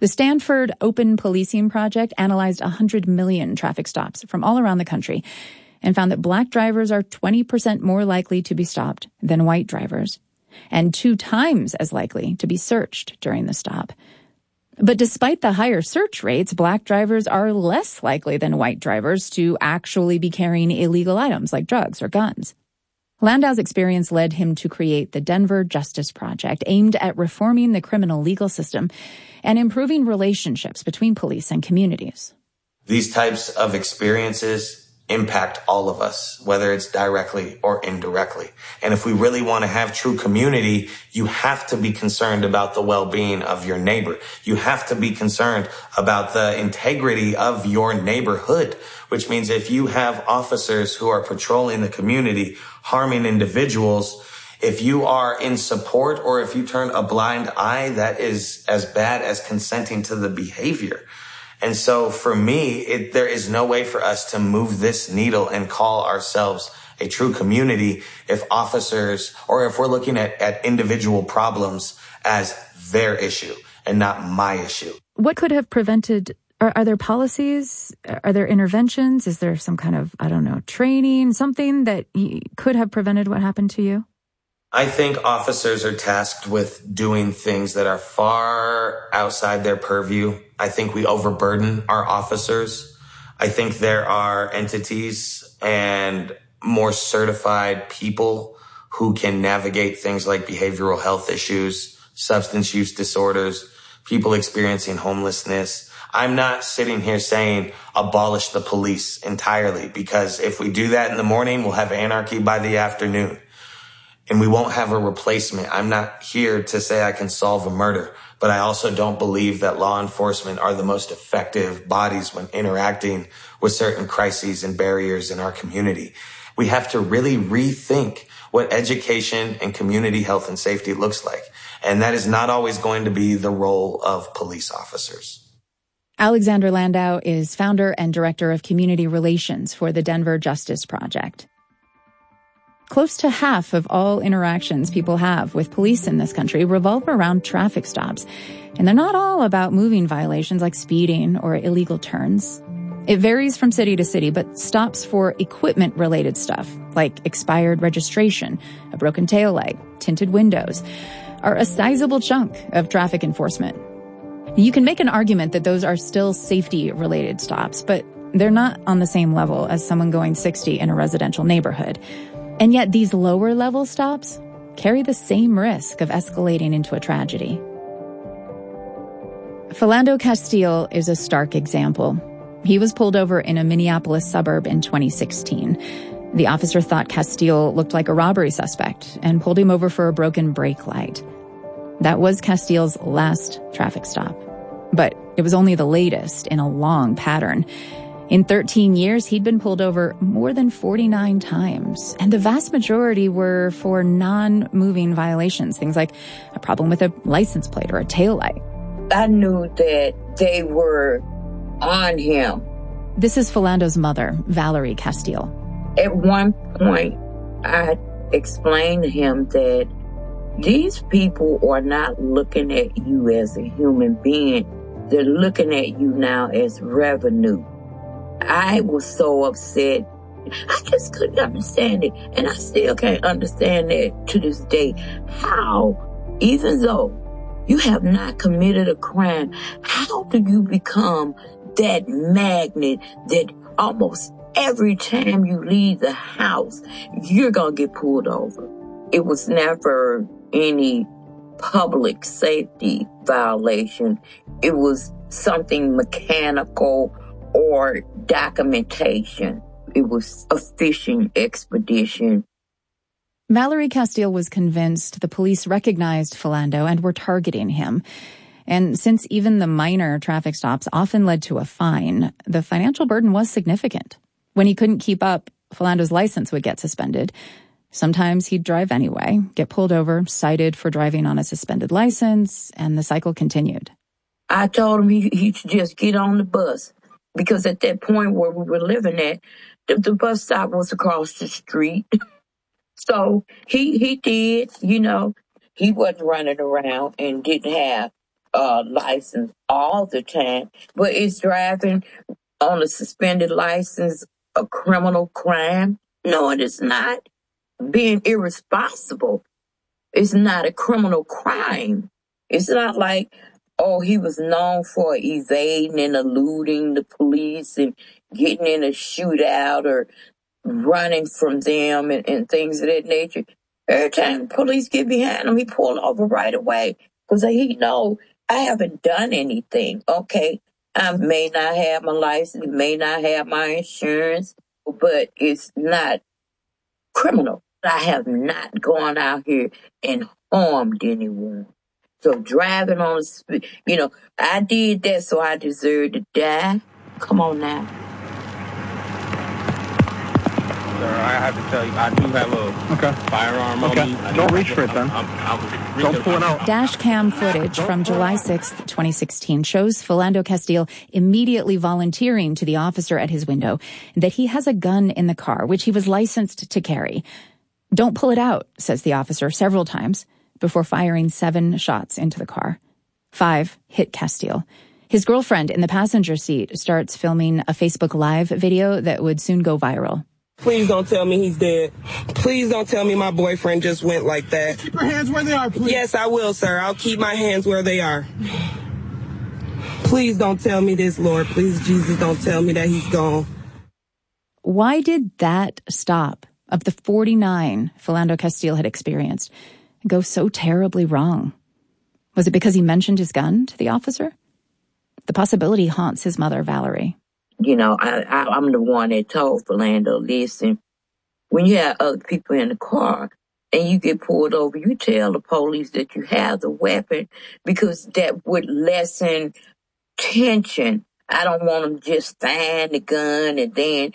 The Stanford Open Policing Project analyzed 100 million traffic stops from all around the country and found that black drivers are 20% more likely to be stopped than white drivers, and 2 times as likely to be searched during the stop. But despite the higher search rates, black drivers are less likely than white drivers to actually be carrying illegal items like drugs or guns. Landau's experience led him to create the Denver Justice Project, aimed at reforming the criminal legal system and improving relationships between police and communities. These types of experiences impact all of us, whether it's directly or indirectly. And if we really want to have true community, you have to be concerned about the well-being of your neighbor. You have to be concerned about the integrity of your neighborhood, which means if you have officers who are patrolling the community, harming individuals, if you are in support or if you turn a blind eye, that is as bad as consenting to the behavior. And so for me, there is no way for us to move this needle and call ourselves a true community if officers, or if we're looking at individual problems as their issue and not my issue. What could have prevented, are there policies? Are there interventions? Is there some kind of, training, something that could have prevented what happened to you? I think officers are tasked with doing things that are far outside their purview. I think we overburden our officers. I think there are entities and more certified people who can navigate things like behavioral health issues, substance use disorders, people experiencing homelessness. I'm not sitting here saying abolish the police entirely, because if we do that in the morning, we'll have anarchy by the afternoon. And we won't have a replacement. I'm not here to say I can solve a murder, but I also don't believe that law enforcement are the most effective bodies when interacting with certain crises and barriers in our community. We have to really rethink what education and community health and safety looks like. And that is not always going to be the role of police officers. Alexander Landau is founder and director of community relations for the Denver Justice Project. Close to half of all interactions people have with police in this country revolve around traffic stops, and they're not all about moving violations like speeding or illegal turns. It varies from city to city, but stops for equipment-related stuff, like expired registration, a broken taillight, tinted windows, are a sizable chunk of traffic enforcement. You can make an argument that those are still safety-related stops, but they're not on the same level as someone going 60 in a residential neighborhood. And yet these lower-level stops carry the same risk of escalating into a tragedy. Philando Castile is a stark example. He was pulled over in a Minneapolis suburb in 2016. The officer thought Castile looked like a robbery suspect and pulled him over for a broken brake light. That was Castile's last traffic stop. But it was only the latest in a long pattern. In 13 years, he'd been pulled over more than 49 times, and the vast majority were for non-moving violations, things like a problem with a license plate or a taillight. I knew that they were on him. This is Philando's mother, Valerie Castile. At one point, I explained to him that these people are not looking at you as a human being. They're looking at you now as revenue. I was so upset. I just couldn't understand it. And I still can't understand it to this day. How, even though you have not committed a crime, how do you become that magnet that almost every time you leave the house, you're going to get pulled over? It was never any public safety violation. It was something mechanical or documentation. It was a fishing expedition. Valerie Castile was convinced the police recognized Philando and were targeting him. And since even the minor traffic stops often led to a fine, the financial burden was significant. When he couldn't keep up, Philando's license would get suspended. Sometimes he'd drive anyway, get pulled over, cited for driving on a suspended license, and the cycle continued. I told him he should just get on the bus. Because at that point where we were living at, the bus stop was across the street. So he did, he wasn't running around and didn't have license all the time, but is driving on a suspended license a criminal crime? No, it is not. Being irresponsible is not a criminal crime. It's not like, oh, he was known for evading and eluding the police and getting in a shootout or running from them and things of that nature. Every time the police get behind him, he pull over right away because he know I haven't done anything. Okay, I may not have my license, may not have my insurance, but it's not criminal. I have not gone out here and harmed anyone. So driving on, I did that, so I deserve to die. Come on now. Sir, I have to tell you, I do have a firearm on me. Don't reach for it then. Don't pull it out. Dash cam footage from July 6th, 2016 shows Philando Castile immediately volunteering to the officer at his window that he has a gun in the car, which he was licensed to carry. Don't pull it out, says the officer several times, before firing 7 shots into the car. 5 hit Castile. His girlfriend in the passenger seat starts filming a Facebook Live video that would soon go viral. Please don't tell me he's dead. Please don't tell me my boyfriend just went like that. Keep your hands where they are, please. Yes, I will, sir. I'll keep my hands where they are. Please don't tell me this, Lord. Please, Jesus, don't tell me that he's gone. Why did that stop of the 49 Philando Castile had experienced go so terribly wrong? Was it because he mentioned his gun to the officer? The possibility haunts his mother, Valerie. I'm the one that told Philando, listen, when you have other people in the car and you get pulled over, you tell the police that you have the weapon because that would lessen tension. I don't want them to just find the gun and then,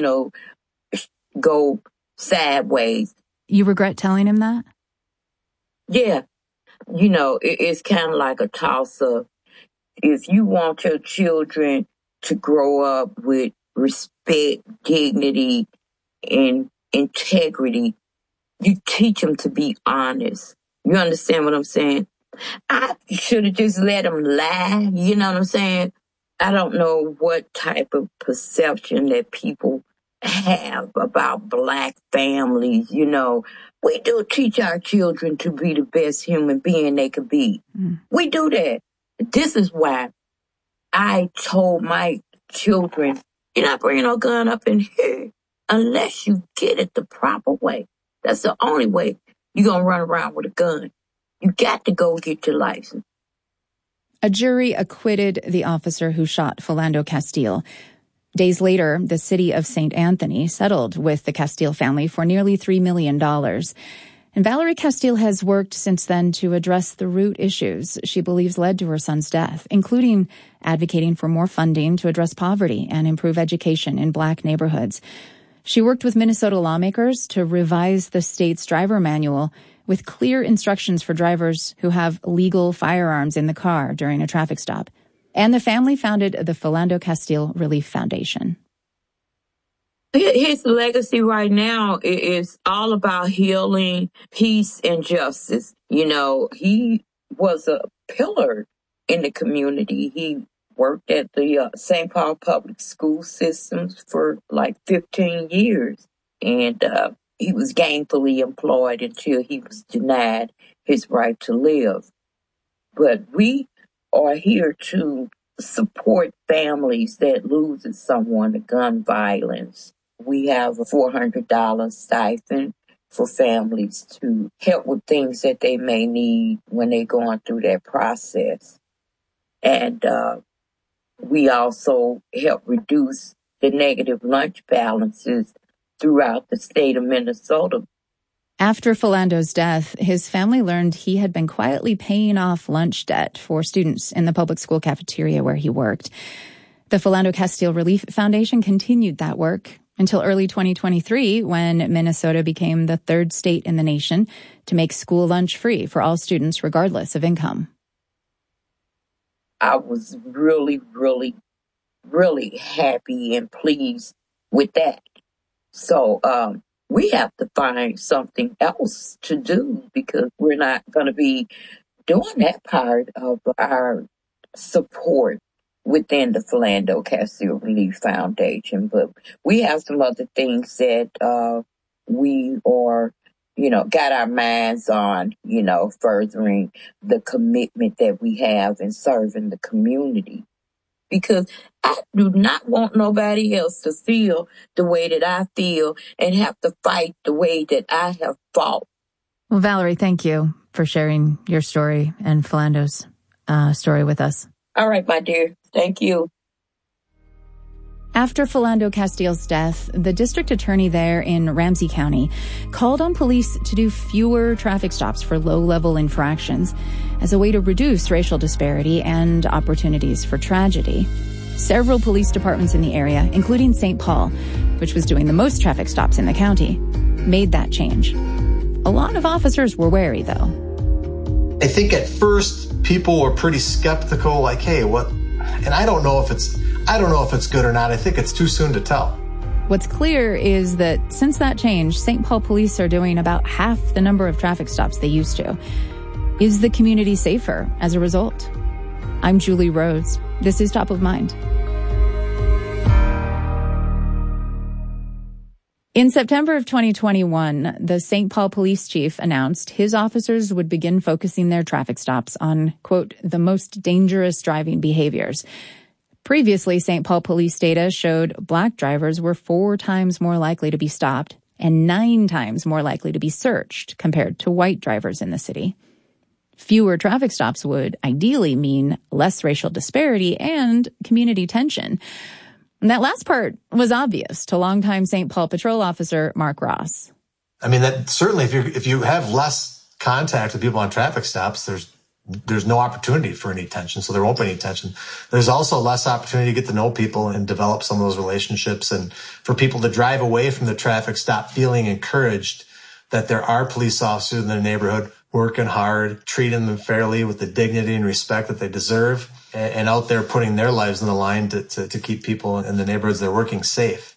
go sideways. You regret telling him that? Yeah. It's kind of like a toss-up. If you want your children to grow up with respect, dignity, and integrity, you teach them to be honest. You understand what I'm saying? I should have just let them lie. You know what I'm saying? I don't know what type of perception that people have about Black families. We do teach our children to be the best human being they could be. We do that. This is why I told my children, you're not bringing no gun up in here unless you get it the proper way. That's the only way you're going to run around with a gun. You got to go get your license. A jury acquitted the officer who shot Philando Castile. Days later, the city of St. Anthony settled with the Castile family for nearly $3 million. And Valerie Castile has worked since then to address the root issues she believes led to her son's death, including advocating for more funding to address poverty and improve education in Black neighborhoods. She worked with Minnesota lawmakers to revise the state's driver manual with clear instructions for drivers who have legal firearms in the car during a traffic stop. And the family founded the Philando Castile Relief Foundation. His legacy right now is all about healing, peace, and justice. He was a pillar in the community. He worked at the St. Paul public school systems for like 15 years. And he was gainfully employed until he was denied his right to live. But we are here to support families that loses someone to gun violence. We have a $400 stipend for families to help with things that they may need when they're going through that process. And we also help reduce the negative lunch balances throughout the state of Minnesota. After Philando's death, his family learned he had been quietly paying off lunch debt for students in the public school cafeteria where he worked. The Philando Castile Relief Foundation continued that work until early 2023, when Minnesota became the 3rd state in the nation to make school lunch free for all students, regardless of income. I was really, really, really happy and pleased with that. So we have to find something else to do because we're not going to be doing that part of our support within the Philando Castile Relief Foundation. But we have some other things that we are, got our minds on, furthering the commitment that we have in serving the community. Because I do not want nobody else to feel the way that I feel and have to fight the way that I have fought. Well, Valerie, thank you for sharing your story and Philando's story with us. All right, my dear. Thank you. After Philando Castile's death, the district attorney there in Ramsey County called on police to do fewer traffic stops for low-level infractions as a way to reduce racial disparity and opportunities for tragedy. Several police departments in the area, including St. Paul, which was doing the most traffic stops in the county, made that change. A lot of officers were wary, though. I think at first people were pretty skeptical, like, hey, what? And I don't know if it's good or not. I think it's too soon to tell. What's clear is that since that change, St. Paul police are doing about half the number of traffic stops they used to. Is the community safer as a result? I'm Julie Rhodes. This is Top of Mind. In September of 2021, the St. Paul police chief announced his officers would begin focusing their traffic stops on, quote, the most dangerous driving behaviors. Previously, St. Paul police data showed black drivers were 4 times more likely to be stopped and 9 times more likely to be searched compared to white drivers in the city. Fewer traffic stops would ideally mean less racial disparity and community tension. And that last part was obvious to longtime St. Paul patrol officer Mark Ross. I mean, that certainly if you have less contact with people on traffic stops, there's no opportunity for any tension, so there won't be any tension. There's also less opportunity to get to know people and develop some of those relationships, and for people to drive away from the traffic stop feeling encouraged that there are police officers in their neighborhood working hard, treating them fairly with the dignity and respect that they deserve, and out there putting their lives on the line to keep people in the neighborhoods they're working safe.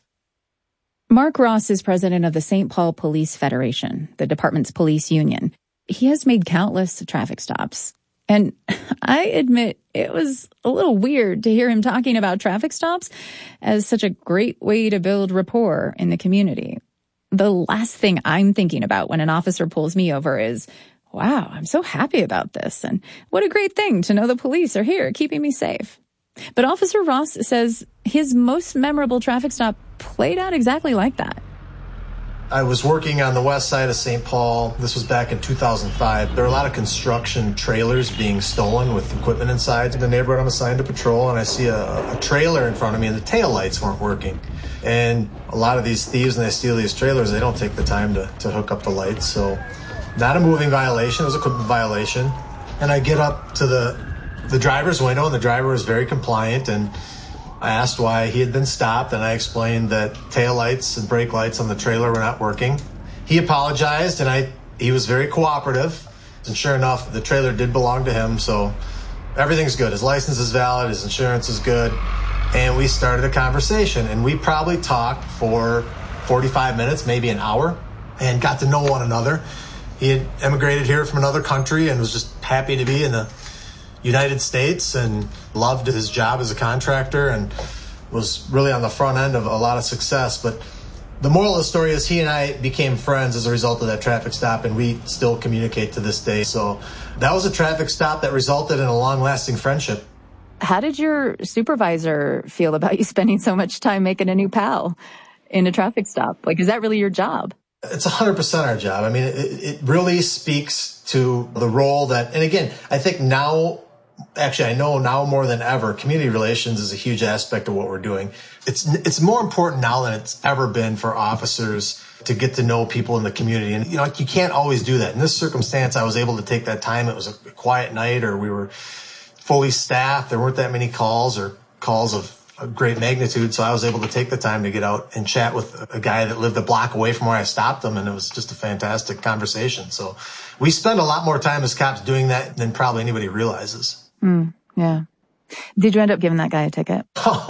Mark Ross is president of the St. Paul Police Federation, the department's police union. He has made countless traffic stops. And I admit it was a little weird to hear him talking about traffic stops as such a great way to build rapport in the community. The last thing I'm thinking about when an officer pulls me over is, wow, I'm so happy about this. And what a great thing to know the police are here keeping me safe. But Officer Ross says his most memorable traffic stop played out exactly like that. I was working on the west side of St. Paul. This was back in 2005. There were a lot of construction trailers being stolen with equipment inside. In the neighborhood I'm assigned to patrol, and I see a trailer in front of me, and the taillights weren't working. And a lot of these thieves, when they steal these trailers, they don't take the time to hook up the lights. So not a moving violation, it was a equipment violation. And I get up to the driver's window, and the driver was very compliant, and I asked why he had been stopped, and I explained that taillights and brake lights on the trailer were not working. He apologized, and he was very cooperative. And sure enough, the trailer did belong to him, so everything's good. His license is valid, his insurance is good. And we started a conversation, and we probably talked for 45 minutes, maybe an hour, and got to know one another. He had emigrated here from another country and was just happy to be in the United States and loved his job as a contractor and was really on the front end of a lot of success. But the moral of the story is he and I became friends as a result of that traffic stop, and we still communicate to this day. So that was a traffic stop that resulted in a long-lasting friendship. How did your supervisor feel about you spending so much time making a new pal in a traffic stop? Like, is that really your job? It's 100% our job. I mean, it really speaks to the role that, and again, I think now, actually, I know now more than ever, community relations is a huge aspect of what we're doing. It's more important now than it's ever been for officers to get to know people in the community. And, you can't always do that. In this circumstance, I was able to take that time. It was a quiet night, or we were fully staffed. There weren't that many calls or calls of a great magnitude. So I was able to take the time to get out and chat with a guy that lived a block away from where I stopped him. And it was just a fantastic conversation. So we spend a lot more time as cops doing that than probably anybody realizes. Yeah. Did you end up giving that guy a ticket?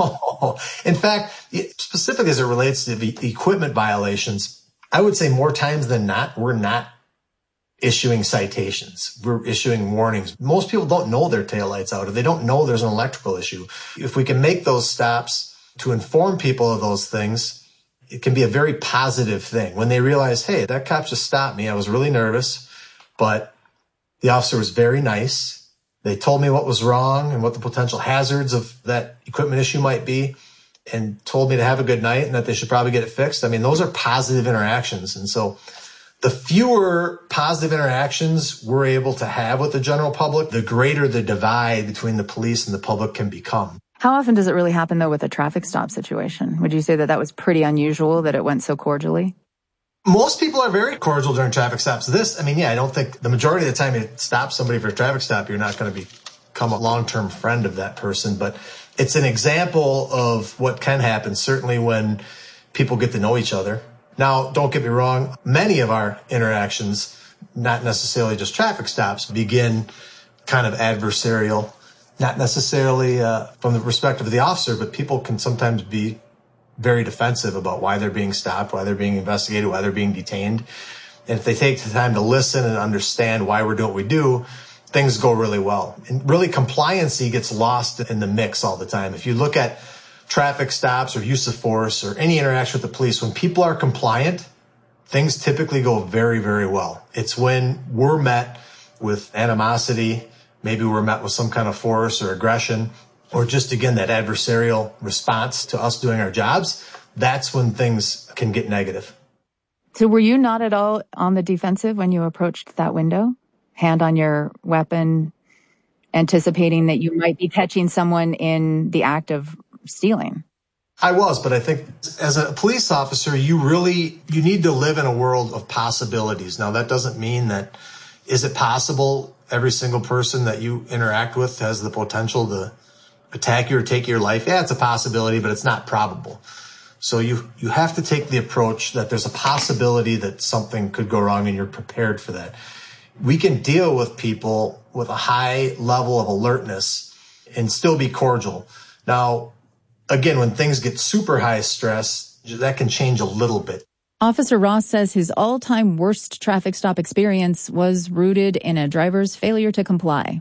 Oh, in fact, specifically as it relates to the equipment violations, I would say more times than not, we're not issuing citations. We're issuing warnings. Most people don't know their taillight's out, or they don't know there's an electrical issue. If we can make those stops to inform people of those things, it can be a very positive thing. When they realize, hey, that cop just stopped me. I was really nervous, but the officer was very nice. They told me what was wrong and what the potential hazards of that equipment issue might be, and told me to have a good night and that they should probably get it fixed. I mean, those are positive interactions. And so the fewer positive interactions we're able to have with the general public, the greater the divide between the police and the public can become. How often does it really happen, though, with a traffic stop situation? Would you say that that was pretty unusual, that it went so cordially? Most people are very cordial during traffic stops. I don't think the majority of the time you stop somebody for a traffic stop, you're not going to become a long-term friend of that person. But it's an example of what can happen, certainly when people get to know each other. Now, don't get me wrong, many of our interactions, not necessarily just traffic stops, begin kind of adversarial, not necessarily from the perspective of the officer, but people can sometimes be very defensive about why they're being stopped, why they're being investigated, why they're being detained. And if they take the time to listen and understand why we're doing what we do, things go really well. And really, compliancy gets lost in the mix all the time. If you look at traffic stops or use of force or any interaction with the police, when people are compliant, things typically go very, very well. It's when we're met with animosity, maybe we're met with some kind of force or aggression, or just, again, that adversarial response to us doing our jobs, that's when things can get negative. So were you not at all on the defensive when you approached that window? Hand on your weapon, anticipating that you might be catching someone in the act of stealing? I was, but I think as a police officer, you need to live in a world of possibilities. Now, that doesn't mean that, is it possible every single person that you interact with has the potential to attack you or take your life? Yeah, it's a possibility, but it's not probable. So you have to take the approach that there's a possibility that something could go wrong and you're prepared for that. We can deal with people with a high level of alertness and still be cordial. Now, again, when things get super high stress, that can change a little bit. Officer Ross says his all-time worst traffic stop experience was rooted in a driver's failure to comply.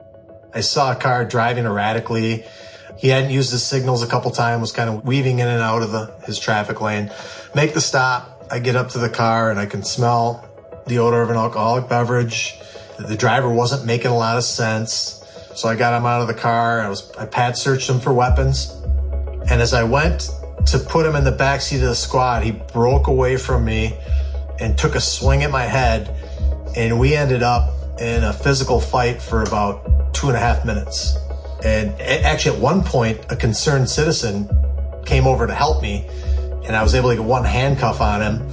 I saw a car driving erratically. He hadn't used his signals a couple times, was kind of weaving in and out of his traffic lane. Make the stop. I get up to the car and I can smell the odor of an alcoholic beverage. The driver wasn't making a lot of sense. So I got him out of the car. I pat searched him for weapons. And as I went to put him in the backseat of the squad, he broke away from me and took a swing at my head. And we ended up in a physical fight for about 2.5 minutes. And actually, at one point, a concerned citizen came over to help me, and I was able to get one handcuff on him.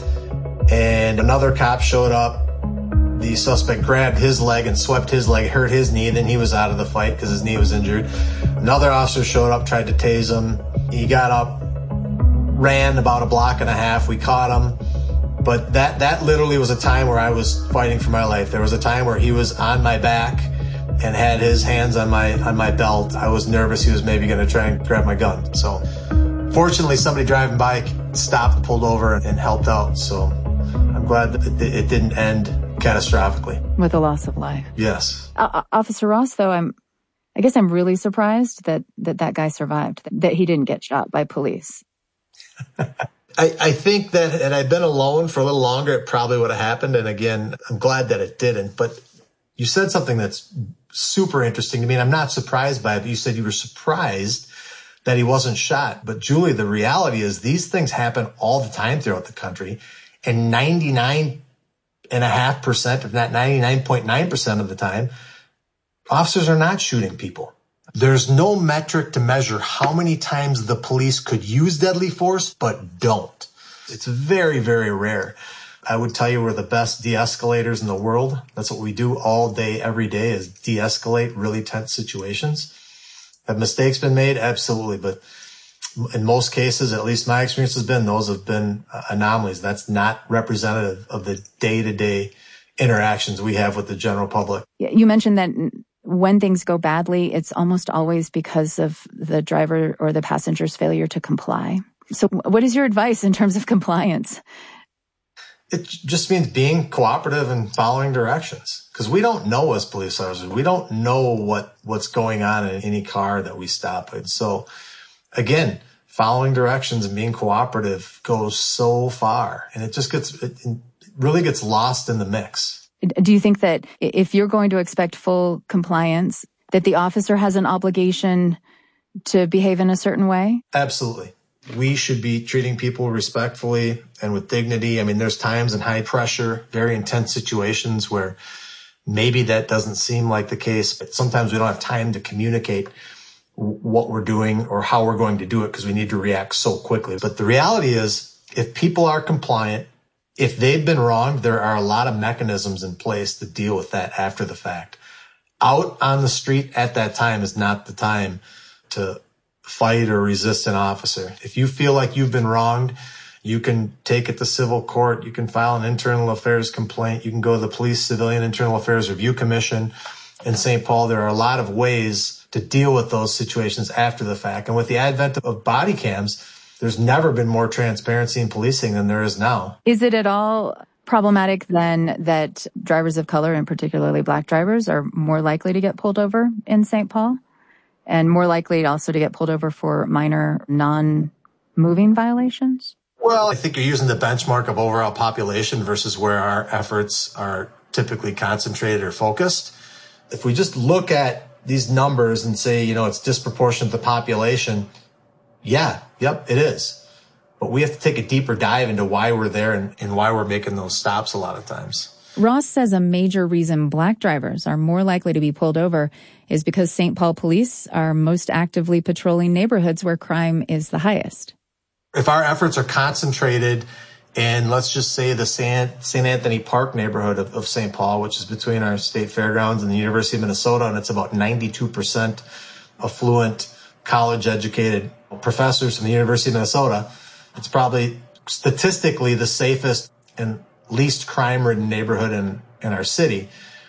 And another cop showed up. The suspect grabbed his leg and swept his leg, hurt his knee. Then he was out of the fight because his knee was injured. Another officer showed up, tried to tase him. He got up, ran about 1.5 blocks. We caught him. But that literally was a time where I was fighting for my life. There was a time where he was on my back and had his hands on my belt. I was nervous he was maybe going to try and grab my gun. So fortunately, somebody driving by stopped, pulled over, and helped out. So I'm glad that it didn't end catastrophically. With a loss of life. Yes. Officer Ross, though, I guess I'm really surprised that guy survived, that he didn't get shot by police. I think that had I been alone for a little longer, it probably would have happened. And again, I'm glad that it didn't. But you said something that's super interesting to me, and I'm not surprised by it. But you said you were surprised that he wasn't shot. But Julie, the reality is these things happen all the time throughout the country. And 99.5%, if not 99.9% of the time, officers are not shooting people. There's no metric to measure how many times the police could use deadly force, but don't. It's very, very rare. I would tell you we're the best de-escalators in the world. That's what we do all day, every day, is de-escalate really tense situations. Have mistakes been made? Absolutely. But in most cases, at least my experience has been, those have been anomalies. That's not representative of the day-to-day interactions we have with the general public. You mentioned that when things go badly, it's almost always because of the driver or the passenger's failure to comply. So what is your advice in terms of compliance? It just means being cooperative and following directions. Because we don't know as police officers, we don't know what's going on in any car that we stop in. So again, following directions and being cooperative goes so far, and it really gets lost in the mix. Do you think that if you're going to expect full compliance, that the officer has an obligation to behave in a certain way? Absolutely. We should be treating people respectfully and with dignity. I mean, there's times in high pressure, very intense situations where maybe that doesn't seem like the case, but sometimes we don't have time to communicate what we're doing or how we're going to do it because we need to react so quickly. But the reality is, if people are compliant, if they've been wronged, there are a lot of mechanisms in place to deal with that after the fact. Out on the street at that time is not the time to fight or resist an officer. If you feel like you've been wronged, you can take it to civil court. You can file an internal affairs complaint. You can go to the Police Civilian Internal Affairs Review Commission in St. Paul. There are a lot of ways to deal with those situations after the fact. And with the advent of body cams, there's never been more transparency in policing than there is now. Is it at all problematic then that drivers of color, and particularly black drivers, are more likely to get pulled over in St. Paul and more likely also to get pulled over for minor non-moving violations? Well, I think you're using the benchmark of overall population versus where our efforts are typically concentrated or focused. If we just look at these numbers and say, it's disproportionate to the population, yep, it is. But we have to take a deeper dive into why we're there and why we're making those stops a lot of times. Ross says a major reason black drivers are more likely to be pulled over is because St. Paul police are most actively patrolling neighborhoods where crime is the highest. If our efforts are concentrated in, let's just say, the St. Anthony Park neighborhood of St. Paul, which is between our state fairgrounds and the University of Minnesota, and it's about 92% affluent, college-educated professors from the University of Minnesota, it's probably statistically the safest and least crime-ridden neighborhood in our city.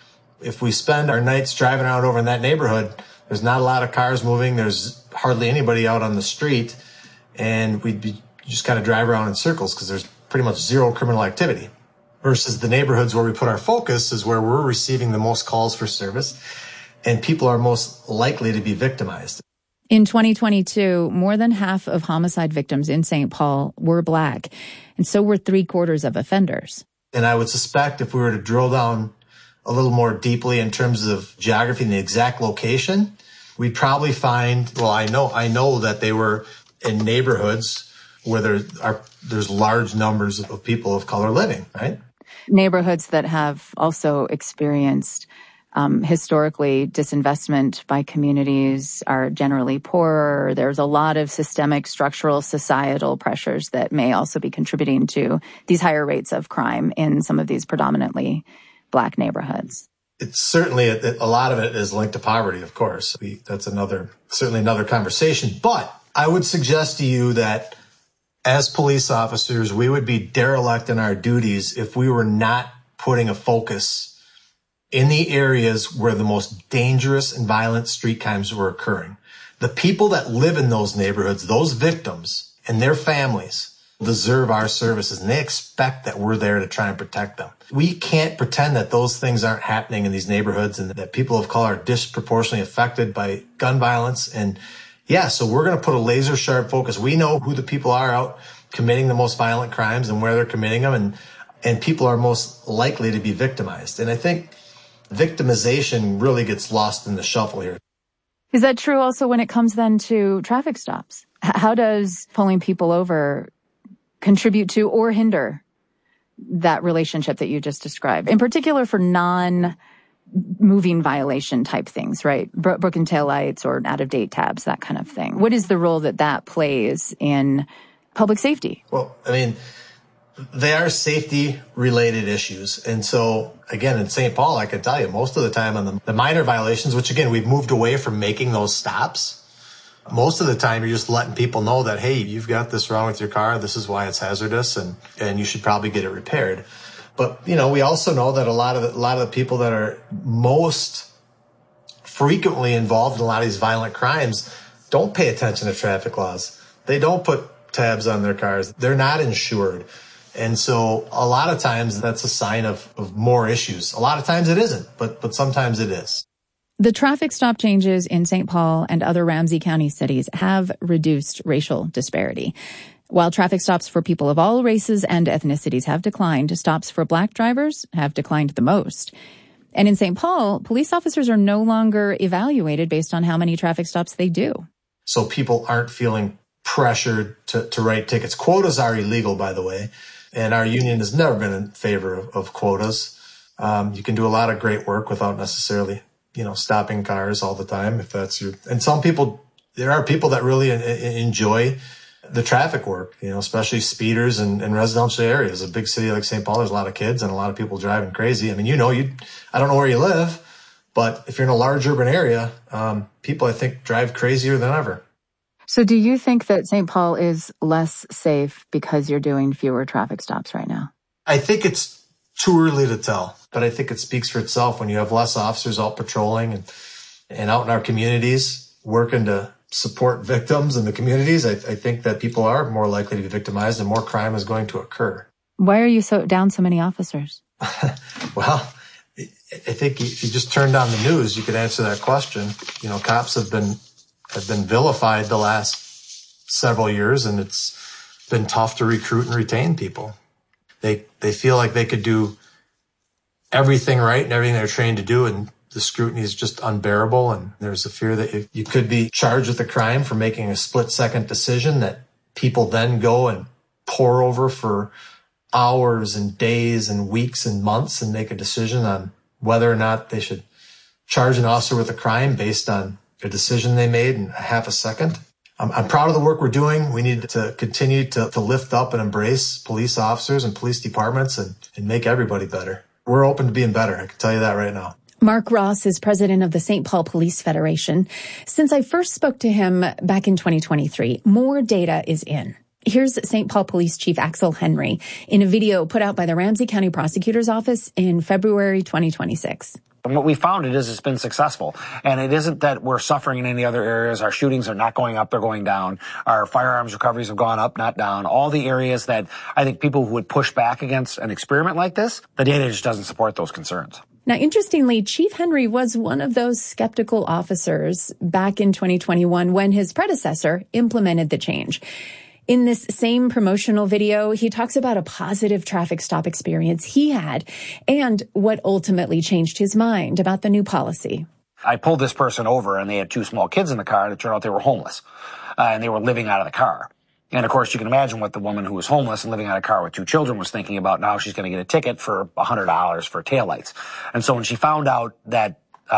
If we spend our nights driving around over in that neighborhood, there's not a lot of cars moving, there's hardly anybody out on the street, and we'd be just kind of drive around in circles because there's pretty much zero criminal activity. Versus the neighborhoods where we put our focus is where we're receiving the most calls for service, and people are most likely to be victimized. In 2022, more than half of homicide victims in St. Paul were black, and so were 3/4 of offenders. And I would suspect if we were to drill down a little more deeply in terms of geography and the exact location, we'd probably find, I know that they were in neighborhoods where there's large numbers of people of color living, right? Neighborhoods that have also experienced historically disinvestment by communities, are generally poorer. There's a lot of systemic, structural, societal pressures that may also be contributing to these higher rates of crime in some of these predominantly black neighborhoods. It's certainly a lot of it is linked to poverty, of course. That's certainly another conversation. But I would suggest to you that as police officers, we would be derelict in our duties if we were not putting a focus in the areas where the most dangerous and violent street crimes were occurring. The people that live in those neighborhoods, those victims and their families, deserve our services, and they expect that we're there to try and protect them. We can't pretend that those things aren't happening in these neighborhoods and that people of color are disproportionately affected by gun violence. And so we're going to put a laser sharp focus. We know who the people are out committing the most violent crimes and where they're committing them, and people are most likely to be victimized. And I think victimization really gets lost in the shuffle here. Is that true also when it comes then to traffic stops? How does pulling people over contribute to or hinder that relationship that you just described, in particular for non-moving violation type things, right? Broken taillights or out-of-date tabs, that kind of thing. What is the role that plays in public safety? Well, they are safety-related issues. And so, again, in St. Paul, I can tell you, most of the time on the minor violations, which, again, we've moved away from making those stops, most of the time you're just letting people know that, hey, you've got this wrong with your car, this is why it's hazardous, and you should probably get it repaired. But, we also know that a lot of the people that are most frequently involved in a lot of these violent crimes don't pay attention to traffic laws. They don't put tabs on their cars. They're not insured. And so a lot of times that's a sign of more issues. A lot of times it isn't, but sometimes it is. The traffic stop changes in St. Paul and other Ramsey County cities have reduced racial disparity. While traffic stops for people of all races and ethnicities have declined, stops for Black drivers have declined the most. And in St. Paul, police officers are no longer evaluated based on how many traffic stops they do. So people aren't feeling pressured to write tickets. Quotas are illegal, by the way, and our union has never been in favor of quotas. You can do a lot of great work without necessarily stopping cars all the time if that's and some people, there are people that really enjoy the traffic work, especially speeders in residential areas. A big city like St. Paul, there's a lot of kids and a lot of people driving crazy. I mean, I don't know where you live, but if you're in a large urban area, people, I think, drive crazier than ever. So do you think that St. Paul is less safe because you're doing fewer traffic stops right now? I think it's too early to tell, but I think it speaks for itself when you have less officers out patrolling and out in our communities working to support victims in the communities. I think that people are more likely to be victimized and more crime is going to occur. Why are you down so many officers? Well, I think if you just turned on the news, you could answer that question. Cops have been vilified the last several years, and it's been tough to recruit and retain people. They feel like they could do everything right and everything they're trained to do, and the scrutiny is just unbearable. And there's a fear that you could be charged with a crime for making a split-second decision that people then go and pore over for hours and days and weeks and months and make a decision on whether or not they should charge an officer with a crime based on a decision they made in a half a second. I'm proud of the work we're doing. We need to continue to lift up and embrace police officers and police departments and make everybody better. We're open to being better. I can tell you that right now. Mark Ross is president of the St. Paul Police Federation. Since I first spoke to him back in 2023, more data is in. Here's St. Paul Police Chief Axel Henry in a video put out by the Ramsey County Prosecutor's Office in February 2026. And what we found is it's been successful. And it isn't that we're suffering in any other areas. Our shootings are not going up, they're going down. Our firearms recoveries have gone up, not down. All the areas that I think people who would push back against an experiment like this, the data just doesn't support those concerns. Now, interestingly, Chief Henry was one of those skeptical officers back in 2021 when his predecessor implemented the change. In this same promotional video, he talks about a positive traffic stop experience he had and what ultimately changed his mind about the new policy. I pulled this person over and they had two small kids in the car, and it turned out they were homeless and they were living out of the car. And of course, you can imagine what the woman who was homeless and living out of a car with two children was thinking about. Now she's going to get a ticket for $100 for taillights. And so when she found out that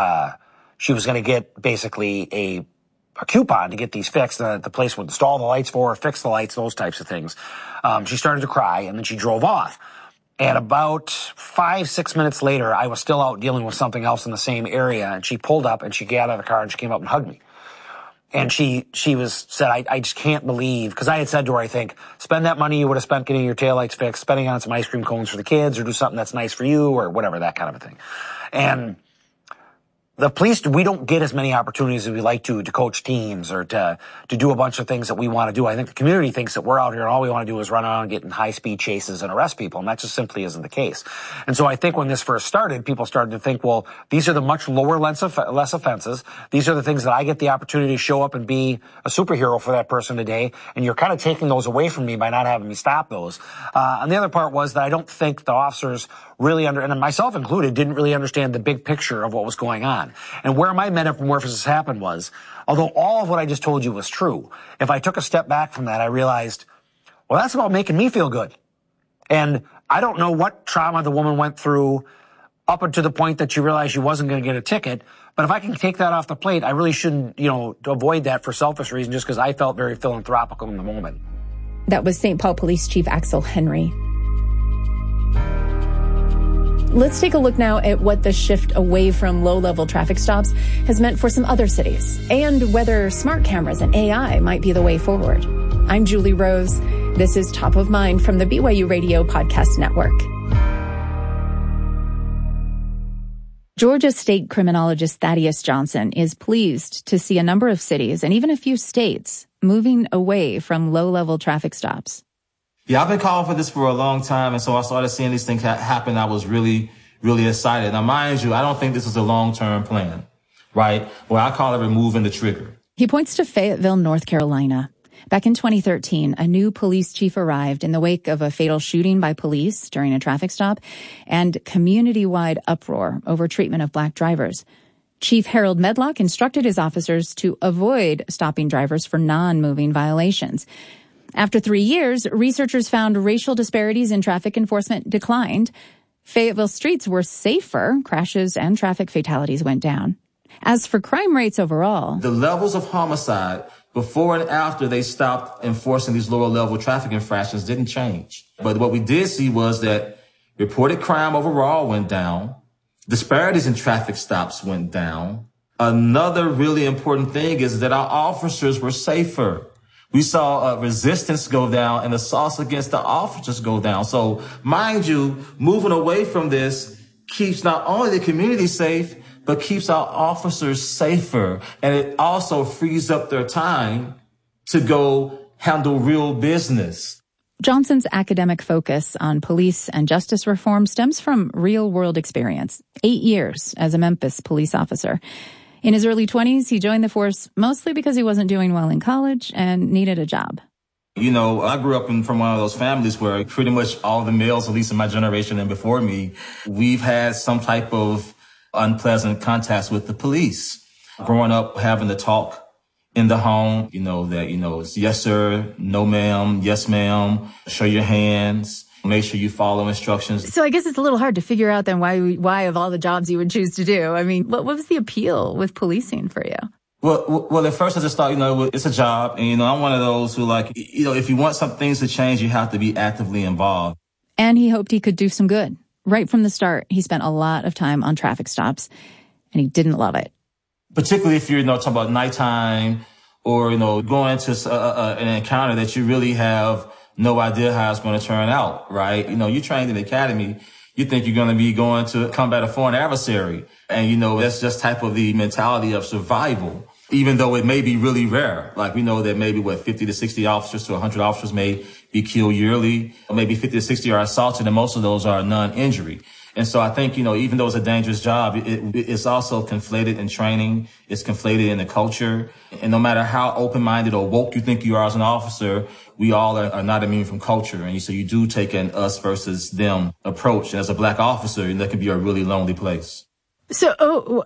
she was going to get basically a coupon to get these fixed, the place would install the lights for her, fix the lights, those types of things, she started to cry, and then she drove off. And about 5-6 minutes later, I was still out dealing with something else in the same area, and she pulled up and she got out of the car and she came up and hugged me. And she said, I just can't believe, because I had said to her, I think, spend that money you would have spent getting your taillights fixed, spending on some ice cream cones for the kids, or do something that's nice for you, or whatever, that kind of a thing. And the police, we don't get as many opportunities as we like to coach teams or to do a bunch of things that we want to do. I think the community thinks that we're out here and all we want to do is run around and get in high-speed chases and arrest people, and that just simply isn't the case. And so I think when this first started, people started to think, well, these are the much lower, less offenses. These are the things that I get the opportunity to show up and be a superhero for that person today, and you're kind of taking those away from me by not having me stop those. And the other part was that I don't think the officers really and myself included, didn't really understand the big picture of what was going on. And where my metamorphosis happened was, although all of what I just told you was true, if I took a step back from that, I realized, well, that's about making me feel good. And I don't know what trauma the woman went through up until the point that she realized she wasn't going to get a ticket. But if I can take that off the plate, I really shouldn't, to avoid that for selfish reasons, just because I felt very philanthropical in the moment. That was St. Paul Police Chief Axel Henry. Let's take a look now at what the shift away from low-level traffic stops has meant for some other cities, and whether smart cameras and AI might be the way forward. I'm Julie Rose. This is Top of Mind from the BYU Radio Podcast Network. Georgia State Criminologist Thaddeus Johnson is pleased to see a number of cities and even a few states moving away from low-level traffic stops. Yeah, I've been calling for this for a long time, and so I started seeing these things happen. I was really, really excited. Now, mind you, I don't think this is a long-term plan, right? Well, I call it removing the trigger. He points to Fayetteville, North Carolina. Back in 2013, a new police chief arrived in the wake of a fatal shooting by police during a traffic stop and community-wide uproar over treatment of black drivers. Chief Harold Medlock instructed his officers to avoid stopping drivers for non-moving violations. After 3 years, researchers found racial disparities in traffic enforcement declined. Fayetteville streets were safer. Crashes and traffic fatalities went down. As for crime rates overall, the levels of homicide before and after they stopped enforcing these lower level traffic infractions didn't change. But what we did see was that reported crime overall went down. Disparities in traffic stops went down. Another really important thing is that our officers were safer. We saw resistance go down and assaults against the officers go down. So, mind you, moving away from this keeps not only the community safe, but keeps our officers safer. And it also frees up their time to go handle real business. Johnson's academic focus on police and justice reform stems from real-world experience, 8 years as a Memphis police officer. In his early 20s, he joined the force mostly because he wasn't doing well in college and needed a job. You know, I grew up from one of those families where pretty much all the males, at least in my generation and before me, we've had some type of unpleasant contacts with the police. Growing up, having to talk in the home, it's yes, sir, no, ma'am, yes, ma'am, show your hands. Make sure you follow instructions. So I guess it's a little hard to figure out then why of all the jobs you would choose to do. I mean, what was the appeal with policing for you? Well, at first I just thought, it's a job. And, I'm one of those who if you want some things to change, you have to be actively involved. And he hoped he could do some good. Right from the start, he spent a lot of time on traffic stops, and he didn't love it. Particularly if you're, talking about nighttime or, going into an encounter that you really have no idea how it's going to turn out, right? You trained in the academy. You think you're going to be going to combat a foreign adversary. And, that's just type of the mentality of survival, even though it may be really rare. Like we know that maybe 50 to 60 officers to 100 officers may be killed yearly, or maybe 50 to 60 are assaulted, and most of those are non-injury. And so I think, even though it's a dangerous job, it's also conflated in training. It's conflated in the culture. And no matter how open-minded or woke you think you are as an officer, we all are not immune from culture. And so you do take an us versus them approach. And as a black officer, that can be a really lonely place. So,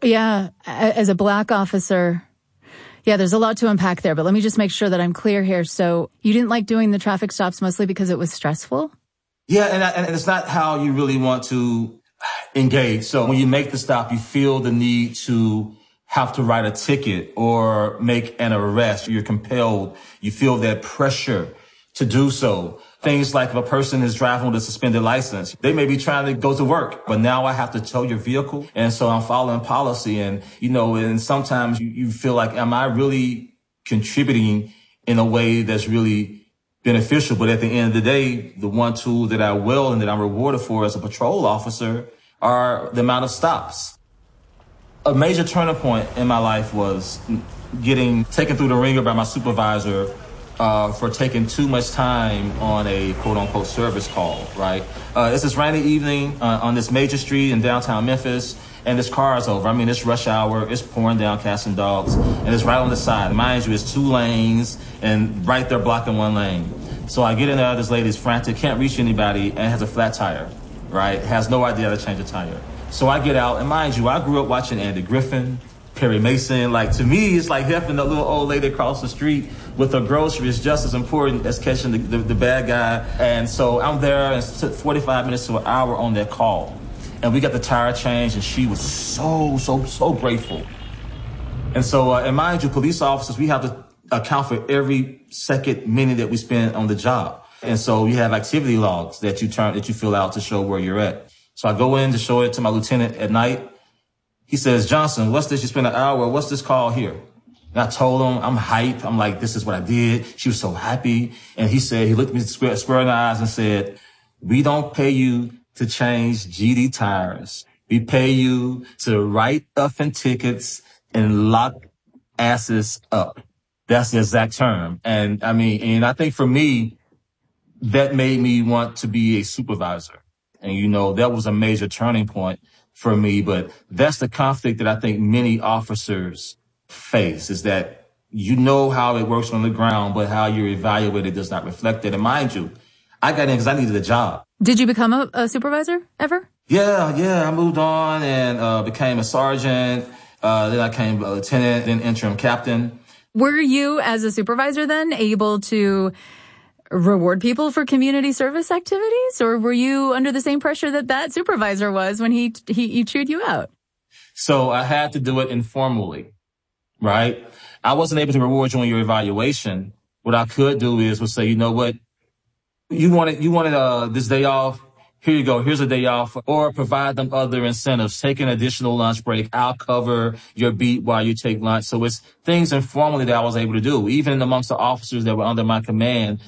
as a black officer, there's a lot to unpack there. But let me just make sure that I'm clear here. So you didn't like doing the traffic stops mostly because it was stressful? Yeah, and it's not how you really want to engage. So when you make the stop, you feel the need to have to write a ticket or make an arrest. You're compelled. You feel that pressure to do so. Things like if a person is driving with a suspended license, they may be trying to go to work, but now I have to tow your vehicle. And so I'm following policy. And, and sometimes you feel like, am I really contributing in a way that's really beneficial? But at the end of the day, the one tool that I will and that I'm rewarded for as a patrol officer are the amount of stops. A major turning point in my life was getting taken through the ringer by my supervisor for taking too much time on a quote-unquote service call, right? It's this rainy evening on this major street in downtown Memphis, and this car is over. I mean, it's rush hour, it's pouring down cats and dogs, and it's right on the side. Mind you, it's 2 lanes, and right there blocking 1 lane. So I get in there, this lady's frantic, can't reach anybody, and has a flat tire, right? Has no idea how to change a tire. So I get out, and mind you, I grew up watching Andy Griffin, Perry Mason. Like, to me, it's like helping the little old lady across the street with her groceries just as important as catching the bad guy. And so I'm there, and it took 45 minutes to an hour on that call. And we got the tire changed, and she was so grateful. And so, and mind you, police officers, we have to account for every second, minute that we spend on the job. And so you have activity logs that you fill out to show where you're at. So I go in to show it to my lieutenant at night. He says, Johnson, what's this? You spent an hour. What's this call here? And I told him, I'm hyped. I'm like, this is what I did. She was so happy. And he looked at me square in the eyes and said, we don't pay you to change GD tires. We pay you to write effing tickets and lock asses up. That's the exact term. And I think for me, that made me want to be a supervisor. And, you know, that was a major turning point for me. But that's the conflict that I think many officers face, is that you know how it works on the ground, but how you're evaluated does not reflect it. And mind you, I got in because I needed a job. Did you become a supervisor ever? Yeah. I moved on and became a sergeant. Then I became a lieutenant, then interim captain. Were you, as a supervisor then, able to reward people for community service activities? Or were you under the same pressure that supervisor was when he chewed you out? So I had to do it informally, right? I wasn't able to reward you on your evaluation. What I could do was say, you know what? You wanted this day off. Here you go. Here's a day off. Or provide them other incentives. Take an additional lunch break. I'll cover your beat while you take lunch. So it's things informally that I was able to do, even amongst the officers that were under my command.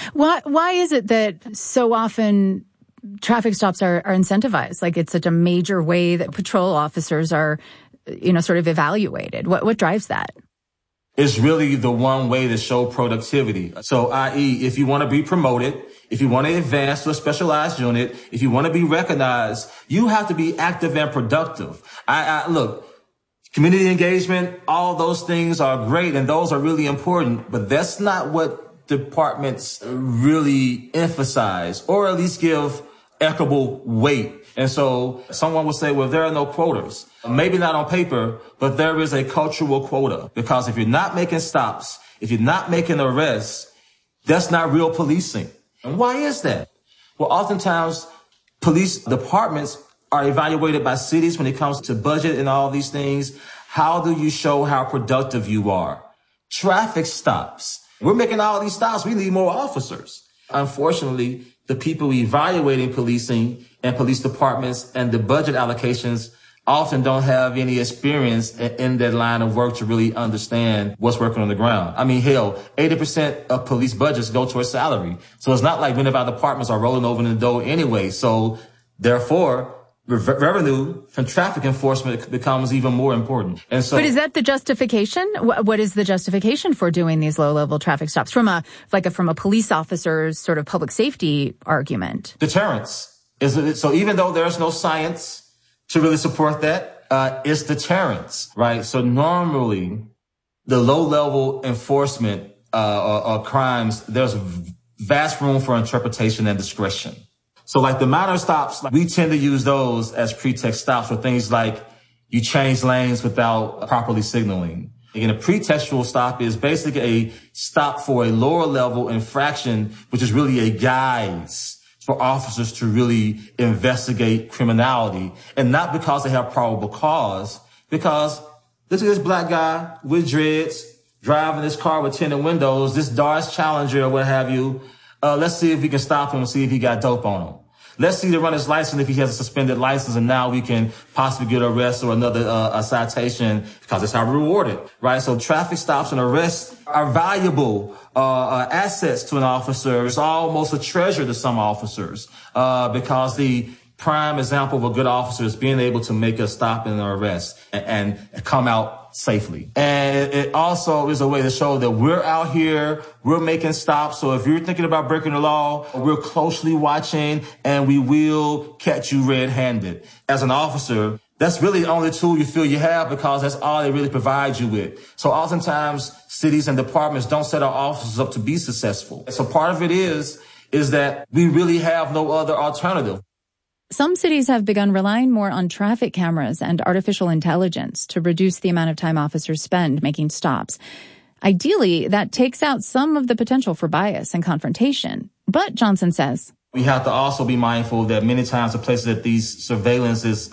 Why is it that so often traffic stops are incentivized? Like, it's such a major way that patrol officers are, sort of evaluated. What drives that? It's really the one way to show productivity. So, i.e., if you want to be promoted, if you want to advance to a specialized unit, if you want to be recognized, you have to be active and productive. Look, community engagement, all those things are great and those are really important, but that's not what departments really emphasize, or at least give equitable weight. And so someone will say, well, there are no quotas. Maybe not on paper, but there is a cultural quota. Because if you're not making stops, if you're not making arrests, that's not real policing. And why is that? Well, oftentimes police departments are evaluated by cities when it comes to budget and all these things. How do you show how productive you are? Traffic stops. We're making all these stops. We need more officers. Unfortunately, the people evaluating policing and police departments and the budget allocations often don't have any experience in that line of work to really understand what's working on the ground. I mean, hell, 80% of police budgets go towards salary. So it's not like many of our departments are rolling over in the dough anyway. So therefore, revenue from traffic enforcement becomes even more important. And so, but is that the justification? What is the justification for doing these low-level traffic stops from a police officer's sort of public safety argument? Deterrence. So even though there's no science to really support that, it's deterrence, right? So normally the low-level enforcement or crimes, there's vast room for interpretation and discretion. So like the minor stops, we tend to use those as pretext stops for things like you change lanes without properly signaling. Again, a pretextual stop is basically a stop for a lower level infraction, which is really a guise for officers to really investigate criminality. And not because they have probable cause, because look at this black guy with dreads driving this car with tinted windows, this Dodge Challenger or what have you. Let's see if we can stop him and see if he got dope on him. Let's see to run his license if he has a suspended license, and now we can possibly get an arrest or another a citation, because that's how we're rewarded, right? So traffic stops and arrests are valuable assets to an officer. It's almost a treasure to some officers because the prime example of a good officer is being able to make a stop and an arrest and come out safely. And it also is a way to show that we're out here, we're making stops. So if you're thinking about breaking the law, we're closely watching and we will catch you red-handed. As an officer, that's really the only tool you feel you have, because that's all they really provide you with. So oftentimes cities and departments don't set our officers up to be successful. So part of it is that we really have no other alternative. Some cities have begun relying more on traffic cameras and artificial intelligence to reduce the amount of time officers spend making stops. Ideally, that takes out some of the potential for bias and confrontation. But Johnson says, we have to also be mindful that many times the places that these surveillance is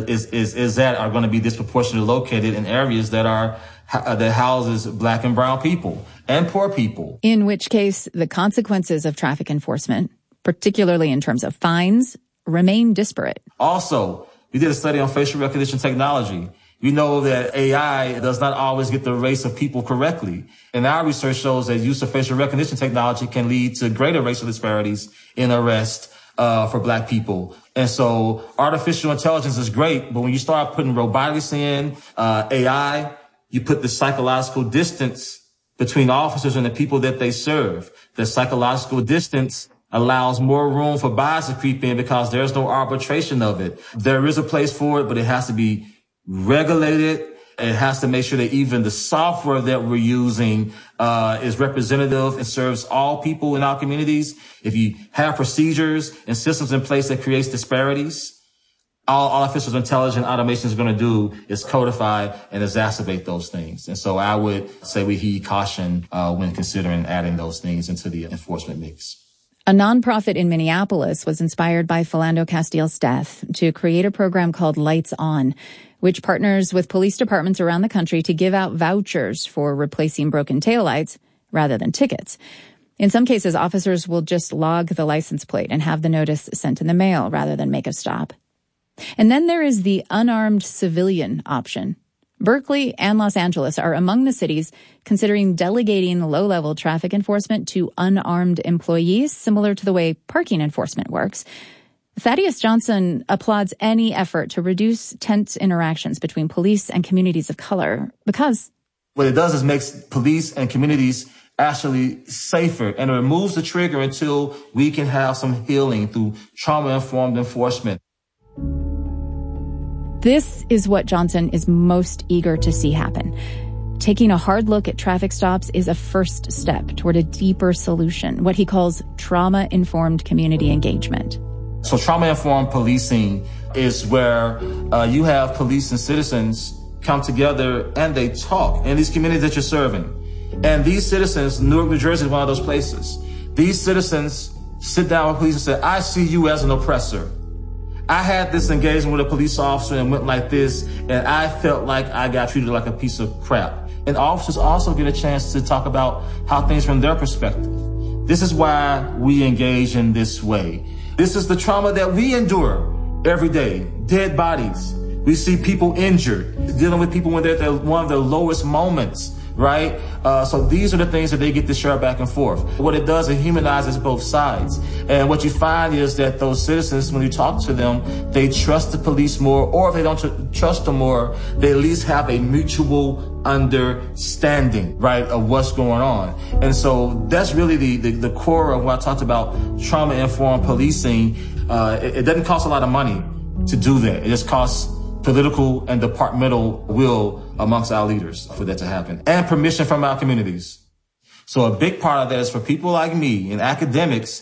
at are going to be disproportionately located in areas that houses black and brown people and poor people. In which case, the consequences of traffic enforcement, particularly in terms of fines, remain disparate. Also, we did a study on facial recognition technology. We know that AI does not always get the race of people correctly. And our research shows that use of facial recognition technology can lead to greater racial disparities in arrest for black people. And so artificial intelligence is great, but when you start putting robotics in, AI, you put the psychological distance between officers and the people that they serve. The psychological distance allows more room for bias to creep in because there's no arbitration of it. There is a place for it, but it has to be regulated. It has to make sure that even the software that we're using is representative and serves all people in our communities. If you have procedures and systems in place that creates disparities, all artificial intelligence automation is going to do is codify and exacerbate those things. And so I would say we heed caution when considering adding those things into the enforcement mix. A nonprofit in Minneapolis was inspired by Philando Castile's death to create a program called Lights On, which partners with police departments around the country to give out vouchers for replacing broken taillights rather than tickets. In some cases, officers will just log the license plate and have the notice sent in the mail rather than make a stop. And then there is the unarmed civilian option. Berkeley and Los Angeles are among the cities considering delegating low-level traffic enforcement to unarmed employees, similar to the way parking enforcement works. Thaddeus Johnson applauds any effort to reduce tense interactions between police and communities of color because what it does is makes police and communities actually safer, and it removes the trigger until we can have some healing through trauma-informed enforcement. This is what Johnson is most eager to see happen. Taking a hard look at traffic stops is a first step toward a deeper solution, what he calls trauma-informed community engagement. So trauma-informed policing is where you have police and citizens come together and they talk in these communities that you're serving. And these citizens, Newark, New Jersey is one of those places. These citizens sit down with police and say, I see you as an oppressor. I had this engagement with a police officer and went like this, and I felt like I got treated like a piece of crap. And officers also get a chance to talk about how things from their perspective. This is why we engage in this way. This is the trauma that we endure every day. Dead bodies. We see people injured, dealing with people when they're at one of their lowest moments, right? So these are the things that they get to share back and forth. What it does, it humanizes both sides. And what you find is that those citizens, when you talk to them, they trust the police more, or if they don't trust them more, they at least have a mutual understanding, right, of what's going on. And so that's really the core of what I talked about, trauma-informed policing. It doesn't cost a lot of money to do that. It just costs political and departmental will amongst our leaders for that to happen, and permission from our communities. So a big part of that is for people like me and academics,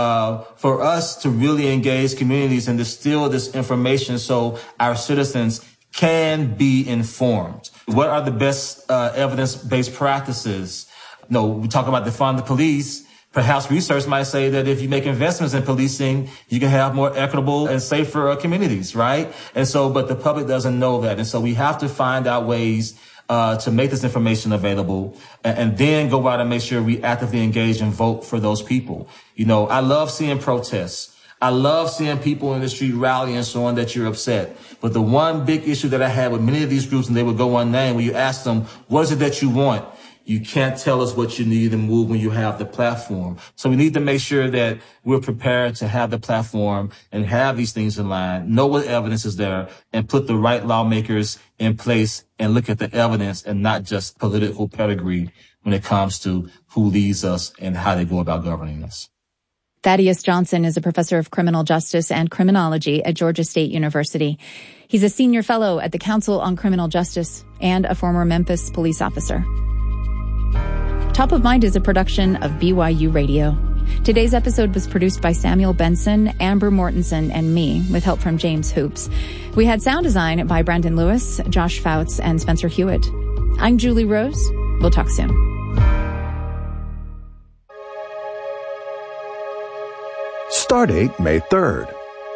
for us to really engage communities and distill this information so our citizens can be informed. What are the best evidence-based practices? We talk about defund the police. Perhaps research might say that if you make investments in policing, you can have more equitable and safer communities, right? And so, but the public doesn't know that. And so we have to find out ways to make this information available and then go out and make sure we actively engage and vote for those people. I love seeing protests. I love seeing people in the street rally and so on that you're upset. But the one big issue that I had with many of these groups, and they would go unnamed, when you ask them, what is it that you want? You can't tell us what you need to move when you have the platform. So we need to make sure that we're prepared to have the platform and have these things in line, know what evidence is there, and put the right lawmakers in place and look at the evidence and not just political pedigree when it comes to who leads us and how they go about governing us. Thaddeus Johnson is a professor of criminal justice and criminology at Georgia State University. He's a senior fellow at the Council on Criminal Justice and a former Memphis police officer. Top of Mind is a production of BYU Radio. Today's episode was produced by Samuel Benson, Amber Mortensen, and me, with help from James Hoops. We had sound design by Brandon Lewis, Josh Fouts, and Spencer Hewitt. I'm Julie Rose. We'll talk soon. Stardate May 3rd.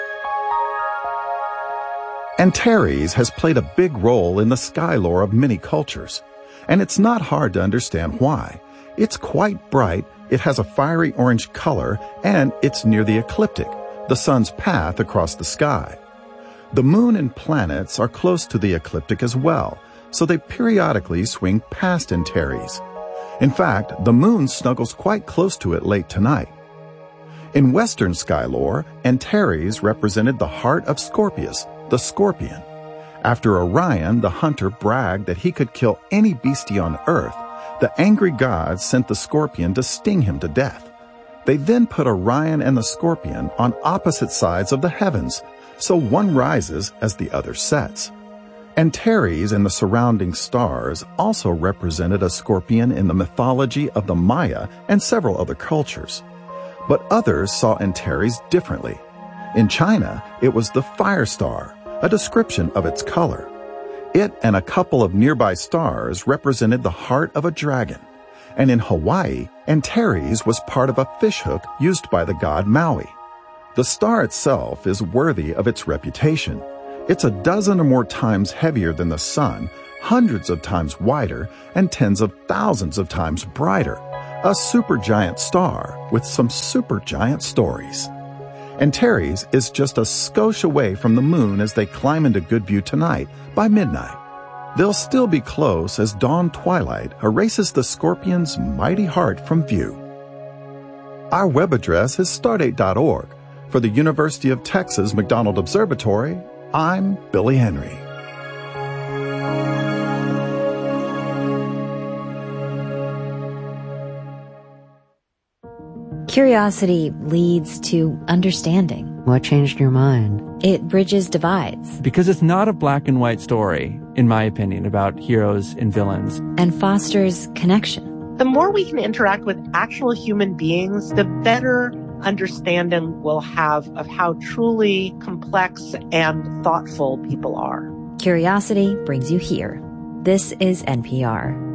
Antares has played a big role in the sky lore of many cultures, and it's not hard to understand why. It's quite bright, it has a fiery orange color, and it's near the ecliptic, the sun's path across the sky. The moon and planets are close to the ecliptic as well, so they periodically swing past Antares. In fact, the moon snuggles quite close to it late tonight. In Western sky lore, Antares represented the heart of Scorpius, the scorpion. After Orion, the hunter, bragged that he could kill any beastie on Earth, the angry gods sent the scorpion to sting him to death. They then put Orion and the Scorpion on opposite sides of the heavens, so one rises as the other sets. Antares and the surrounding stars also represented a scorpion in the mythology of the Maya and several other cultures. But others saw Antares differently. In China, it was the fire star, a description of its color. It and a couple of nearby stars represented the heart of a dragon. And in Hawaii, Antares was part of a fishhook used by the god Maui. The star itself is worthy of its reputation. It's 12 or more times heavier than the sun, hundreds of times wider, and tens of thousands of times brighter. A supergiant star with some supergiant stories. Antares is just a skosh away from the moon as they climb into good view tonight by midnight. They'll still be close as dawn twilight erases the Scorpion's mighty heart from view. Our web address is stardate.org. For the University of Texas McDonald Observatory, I'm Billy Henry. Curiosity leads to understanding. What changed your mind? It bridges divides. Because it's not a black and white story, in my opinion, about heroes and villains. And fosters connection. The more we can interact with actual human beings, the better understanding we'll have of how truly complex and thoughtful people are. Curiosity brings you here. This is NPR.